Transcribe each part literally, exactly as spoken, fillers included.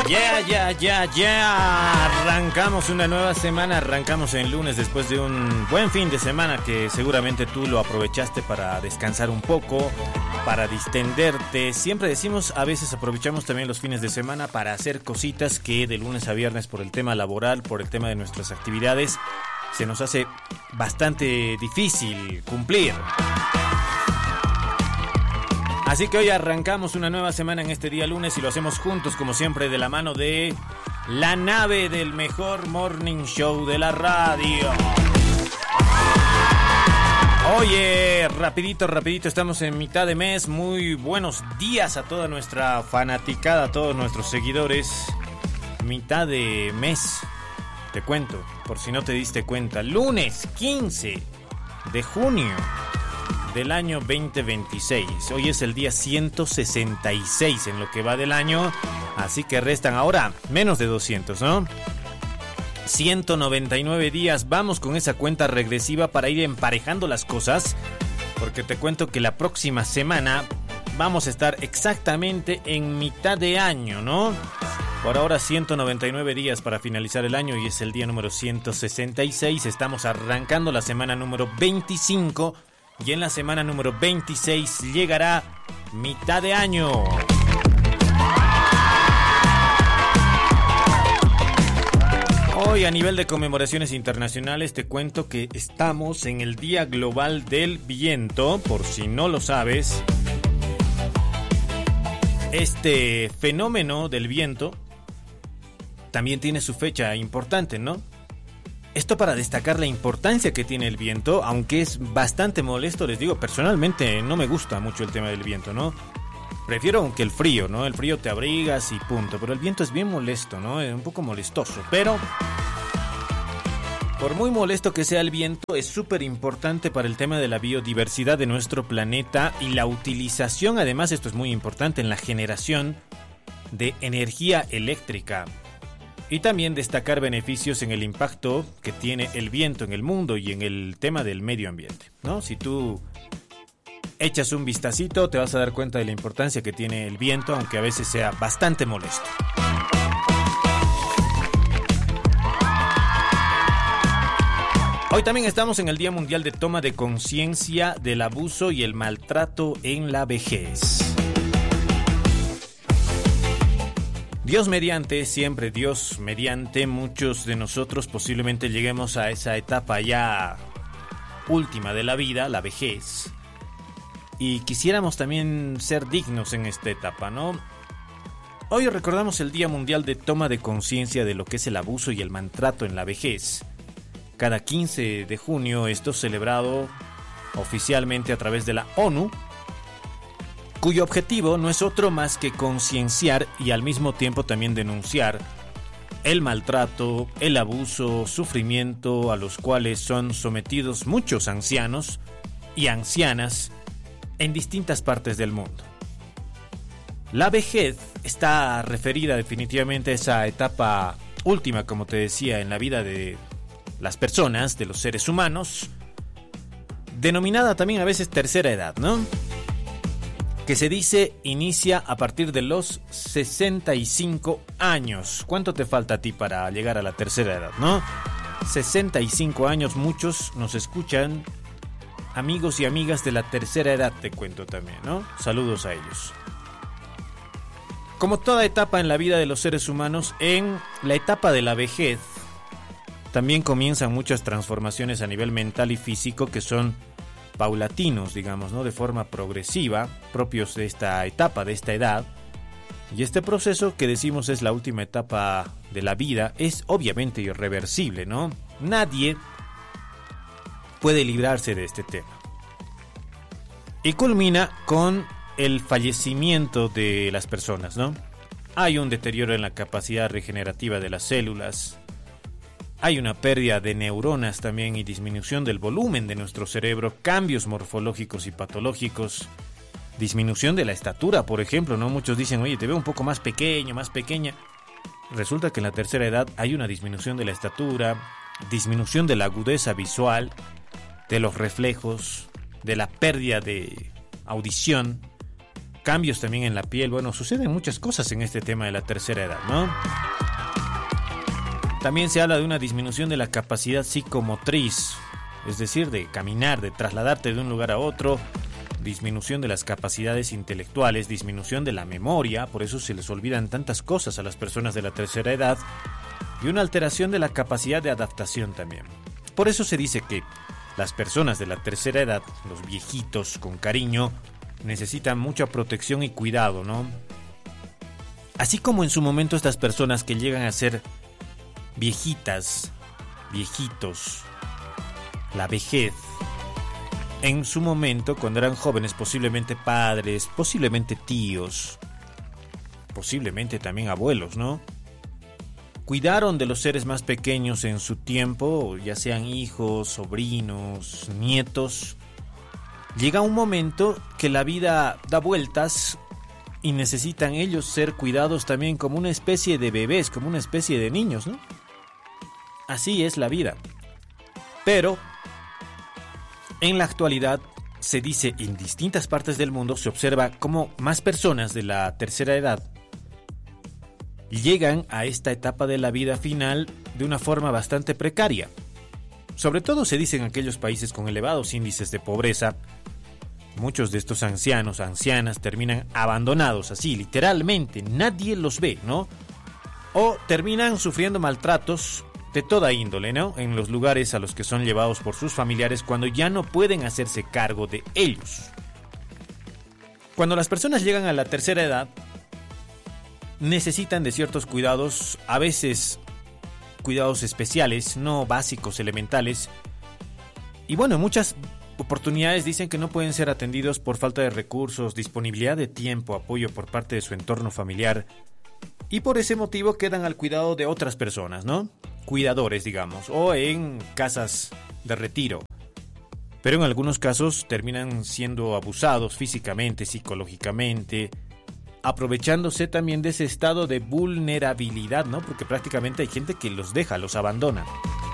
Ya, ya, ya, ya. Arrancamos una nueva semana, arrancamos el lunes después de un buen fin de semana que seguramente tú lo aprovechaste para descansar un poco, para distenderte. Siempre decimos, a veces aprovechamos también los fines de semana para hacer cositas que de lunes a viernes por el tema laboral, por el tema de nuestras actividades, se nos hace bastante difícil cumplir. Así que hoy arrancamos una nueva semana en este día lunes y lo hacemos juntos, como siempre, de la mano de la nave del mejor morning show de la radio. Oye, rapidito, rapidito, estamos en mitad de mes. Muy buenos días a toda nuestra fanaticada, a todos nuestros seguidores. Mitad de mes, te cuento, por si no te diste cuenta. Lunes quince de junio del año veinte veintiséis. Hoy es el día ciento sesenta y seis en lo que va del año, así que restan ahora menos de doscientos, ¿no? ciento noventa y nueve días. Vamos con esa cuenta regresiva para ir emparejando las cosas, porque te cuento que la próxima semana vamos a estar exactamente en mitad de año, ¿no? Por ahora ciento noventa y nueve días para finalizar el año y es el día número ciento sesenta y seis. Estamos arrancando la semana número veinticinco. Y en la semana número veintiséis llegará mitad de año. Hoy a nivel de conmemoraciones internacionales te cuento que estamos en el Día Global del Viento, por si no lo sabes. Este fenómeno del viento también tiene su fecha importante, ¿no? Esto para destacar la importancia que tiene el viento, aunque es bastante molesto, les digo, personalmente no me gusta mucho el tema del viento, ¿no? Prefiero aunque el frío, ¿no? El frío te abrigas y punto, pero el viento es bien molesto, ¿no? Es un poco molestoso, pero por muy molesto que sea el viento, es súper importante para el tema de la biodiversidad de nuestro planeta y la utilización, además, esto es muy importante, en la generación de energía eléctrica. Y también destacar beneficios en el impacto que tiene el viento en el mundo y en el tema del medio ambiente, ¿no? Si tú echas un vistacito, te vas a dar cuenta de la importancia que tiene el viento, aunque a veces sea bastante molesto. Hoy también estamos en el Día Mundial de Toma de Conciencia del Abuso y el Maltrato en la Vejez. Dios mediante, siempre Dios mediante, muchos de nosotros posiblemente lleguemos a esa etapa ya última de la vida, la vejez, y quisiéramos también ser dignos en esta etapa, ¿no? Hoy recordamos el Día Mundial de Toma de Conciencia de lo que es el abuso y el maltrato en la vejez. Cada quince de junio esto es celebrado oficialmente a través de la ONU, cuyo objetivo no es otro más que concienciar y al mismo tiempo también denunciar el maltrato, el abuso, sufrimiento a los cuales son sometidos muchos ancianos y ancianas en distintas partes del mundo. La vejez está referida definitivamente a esa etapa última, como te decía, en la vida de las personas, de los seres humanos, denominada también a veces tercera edad, ¿no? Que se dice inicia a partir de los sesenta y cinco años. ¿Cuánto te falta a ti para llegar a la tercera edad, no? sesenta y cinco años, muchos nos escuchan, amigos y amigas de la tercera edad, te cuento también, ¿no? Saludos a ellos. Como toda etapa en la vida de los seres humanos, en la etapa de la vejez también comienzan muchas transformaciones a nivel mental y físico que son paulatinos, digamos, ¿no? De forma progresiva, propios de esta etapa, de esta edad. Y este proceso que decimos es la última etapa de la vida es obviamente irreversible, ¿no? Nadie puede librarse de este tema. Y culmina con el fallecimiento de las personas, ¿no? Hay un deterioro en la capacidad regenerativa de las células. Hay una pérdida de neuronas también y disminución del volumen de nuestro cerebro, cambios morfológicos y patológicos, disminución de la estatura, por ejemplo, ¿no? Muchos dicen, oye, te veo un poco más pequeño, más pequeña. Resulta que en la tercera edad hay una disminución de la estatura, disminución de la agudeza visual, de los reflejos, de la pérdida de audición, cambios también en la piel. Bueno, suceden muchas cosas en este tema de la tercera edad, ¿no? También se habla de una disminución de la capacidad psicomotriz, es decir, de caminar, de trasladarte de un lugar a otro, disminución de las capacidades intelectuales, disminución de la memoria, por eso se les olvidan tantas cosas a las personas de la tercera edad, y una alteración de la capacidad de adaptación también. Por eso se dice que las personas de la tercera edad, los viejitos con cariño, necesitan mucha protección y cuidado, ¿no? Así como en su momento estas personas que llegan a ser viejitas, viejitos, la vejez, en su momento, cuando eran jóvenes, posiblemente padres, posiblemente tíos, posiblemente también abuelos, ¿no? Cuidaron de los seres más pequeños en su tiempo, ya sean hijos, sobrinos, nietos. Llega un momento que la vida da vueltas y necesitan ellos ser cuidados también como una especie de bebés, como una especie de niños, ¿no? Así es la vida. Pero en la actualidad se dice, en distintas partes del mundo se observa cómo más personas de la tercera edad llegan a esta etapa de la vida final de una forma bastante precaria. Sobre todo se dice en aquellos países con elevados índices de pobreza. Muchos de estos ancianos, ancianas, terminan abandonados así, literalmente, nadie los ve, ¿no? O terminan sufriendo maltratos de toda índole, ¿no? En los lugares a los que son llevados por sus familiares cuando ya no pueden hacerse cargo de ellos. Cuando las personas llegan a la tercera edad, necesitan de ciertos cuidados, a veces cuidados especiales, no básicos, elementales. Y bueno, en muchas oportunidades dicen que no pueden ser atendidos por falta de recursos, disponibilidad de tiempo, apoyo por parte de su entorno familiar. Y por ese motivo quedan al cuidado de otras personas, ¿no? Cuidadores, digamos, o en casas de retiro. Pero en algunos casos terminan siendo abusados físicamente, psicológicamente, aprovechándose también de ese estado de vulnerabilidad, ¿no? Porque prácticamente hay gente que los deja, los abandona.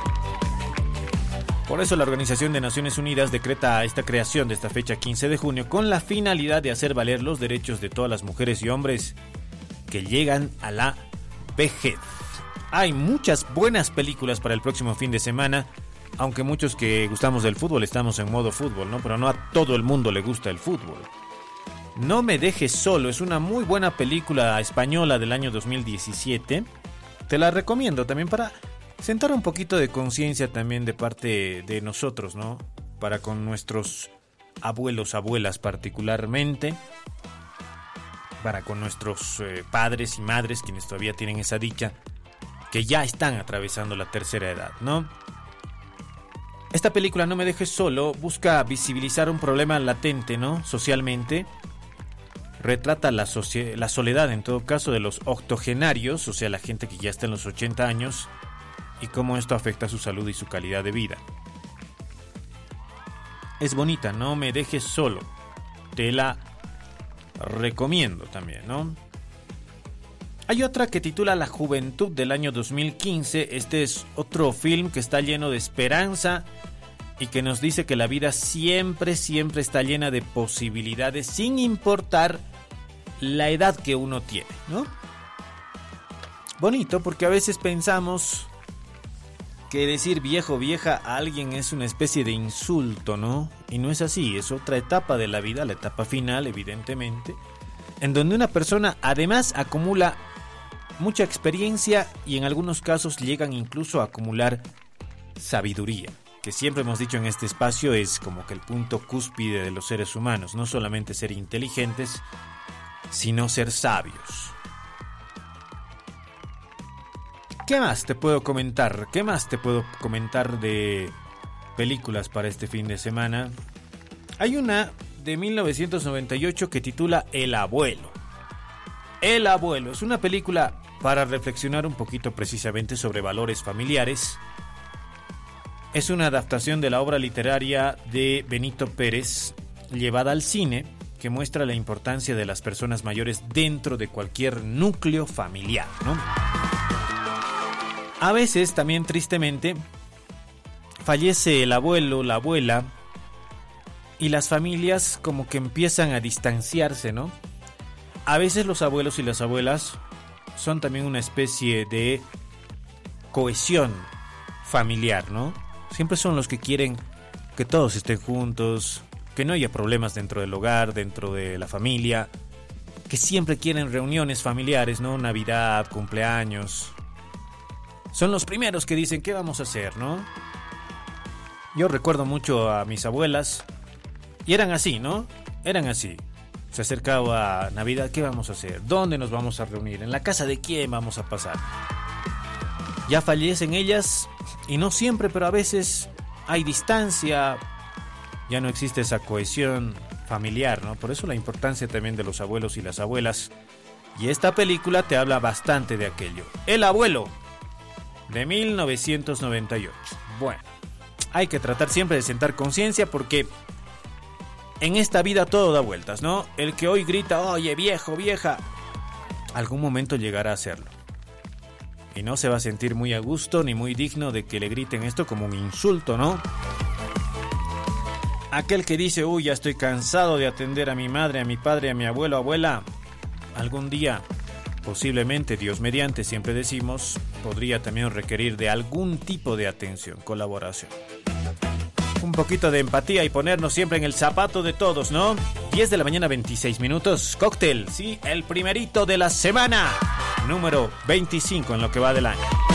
Por eso la Organización de Naciones Unidas decreta esta creación de esta fecha quince de junio con la finalidad de hacer valer los derechos de todas las mujeres y hombres que llegan a la vejez. Hay muchas buenas películas para el próximo fin de semana, aunque muchos que gustamos del fútbol estamos en modo fútbol, ¿no? Pero no a todo el mundo le gusta el fútbol. No me dejes solo, es una muy buena película española del año dos mil diecisiete. Te la recomiendo también para sentar un poquito de conciencia también de parte de nosotros, ¿no? Para con nuestros abuelos, abuelas particularmente, para con nuestros eh, padres y madres, quienes todavía tienen esa dicha, que ya están atravesando la tercera edad, ¿no? Esta película, No me dejes solo, busca visibilizar un problema latente, ¿no? Socialmente. Retrata la, socie- la soledad, en todo caso, de los octogenarios, o sea, la gente que ya está en los ochenta años, y cómo esto afecta su salud y su calidad de vida. Es bonita, No me dejes solo. Te la recomiendo también, ¿no? Hay otra que titula La Juventud del año dos mil quince. Este es otro film que está lleno de esperanza y que nos dice que la vida siempre, siempre está llena de posibilidades sin importar la edad que uno tiene, ¿no? Bonito, porque a veces pensamos que decir viejo, vieja a alguien es una especie de insulto, ¿no? Y no es así, es otra etapa de la vida, la etapa final, evidentemente, en donde una persona además acumula mucha experiencia y en algunos casos llegan incluso a acumular sabiduría, que siempre hemos dicho en este espacio es como que el punto cúspide de los seres humanos, no solamente ser inteligentes, sino ser sabios. ¿Qué más te puedo comentar? ¿Qué más te puedo comentar de películas para este fin de semana? Hay una de mil novecientos noventa y ocho que titula El Abuelo. El Abuelo es una película para reflexionar un poquito precisamente sobre valores familiares. Es una adaptación de la obra literaria de Benito Pérez, llevada al cine, que muestra la importancia de las personas mayores dentro de cualquier núcleo familiar, ¿no? A veces, también tristemente, fallece el abuelo, la abuela, y las familias como que empiezan a distanciarse, ¿no? a veces los abuelos y las abuelas son también una especie de cohesión familiar, ¿no? Siempre son los que quieren que todos estén juntos, que no haya problemas dentro del hogar, dentro de la familia, que siempre quieren reuniones familiares, ¿no? Navidad, cumpleaños. Son los primeros que dicen, ¿qué vamos a hacer, no? Yo recuerdo mucho a mis abuelas y eran así, ¿no? Eran así. Se acercaba a Navidad, ¿qué vamos a hacer? ¿Dónde nos vamos a reunir? ¿En la casa de quién vamos a pasar? Ya fallecen ellas y no siempre, pero a veces hay distancia, ya no existe esa cohesión familiar, ¿no? Por eso la importancia también de los abuelos y las abuelas. Y esta película te habla bastante de aquello. El abuelo, de mil novecientos noventa y ocho. Bueno, hay que tratar siempre de sentar conciencia porque en esta vida todo da vueltas, ¿no? El que hoy grita, oye, viejo, vieja, algún momento llegará a hacerlo. Y no se va a sentir muy a gusto ni muy digno de que le griten esto como un insulto, ¿no? Aquel que dice, uy, ya estoy cansado de atender a mi madre, a mi padre, a mi abuelo, abuela, algún día, posiblemente, Dios mediante, siempre decimos, podría también requerir de algún tipo de atención, colaboración. Un poquito de empatía y ponernos siempre en el zapato de todos, ¿no? diez de la mañana, veintiséis minutos. Cóctel, sí, el primerito de la semana. Número veinticinco en lo que va del año.